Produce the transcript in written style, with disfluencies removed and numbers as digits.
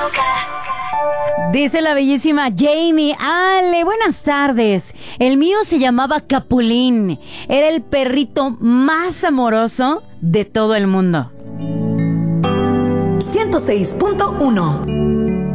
Dice la bellísima Jamie: Ale, buenas tardes. El mío se llamaba Capulín. Era el perrito más amoroso de todo el mundo. 106.1